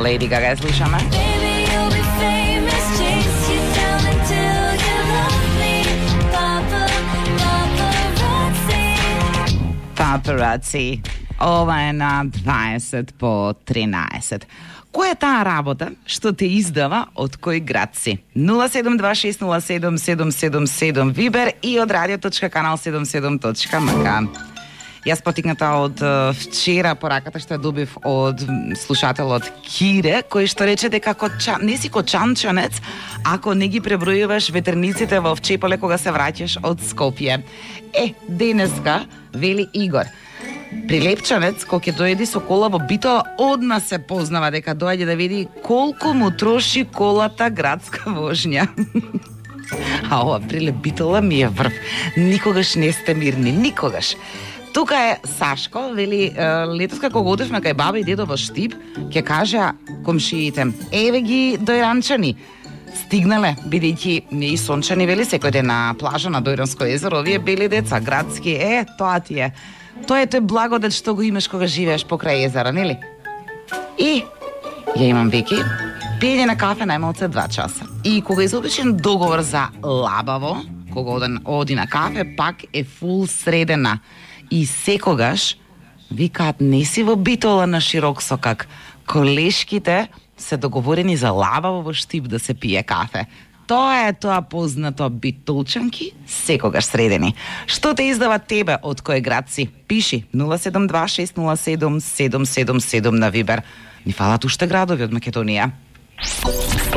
Lady Gaga слушаме. Paparazzi. Ова е на 20 по 13. Која е таа работа што те издава од кој град си? 072607777 Вибер и од radio.канал77.mk. Јас потикната од вчера пораката што ја добив од слушателот Кире, кој што рече дека не си кочанчанец ако не ги пребројуваш ветерниците во Чеполе кога се враќаш од Скопје. Денеска, вели Игор, прилепчанец, кој ќе дојде со кола во Битола, одма се познава дека доаѓа да види колку му троши колата градска вожња. А ова прилеп Битола ми е врв. Никогаш не сте мирни, никогаш. Тука е Сашко, вели, летос како одевме кај баба и дедо во Штип, ќе кажа комшиите, еве ги дојранчани. Стигнале, бидејќи не и сончани, вели, секој ден на плажа на Дојранско езеро, овие бели деца, градски, тоа ти е. Тоа е тој благодат што го имаш кога живееш покрај езера, нели? И ја имам веќе пиење на кафе најмалце 2 часа. И кога изобичен договор за лабаво, кога оди на кафе, пак е фул средена. И секогаш викаат не си во Битола на широк сокак. Колешките се договорени за лабаво во Штип да се пие кафе. Тоа е тоа познато битолчанки, секогаш средени. Што те издава тебе, од кој град си? Пиши 072607777 на Вибер. Ни фалат уште градови од Македонија.